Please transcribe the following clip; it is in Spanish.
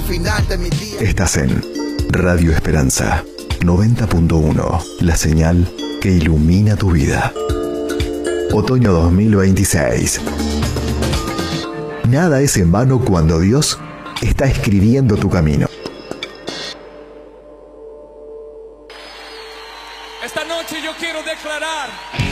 final de mi día. Estás en Radio Esperanza 90.1, la señal que ilumina tu vida. Otoño 2026. Nada es en vano cuando Dios está escribiendo tu camino. Esta noche yo quiero declarar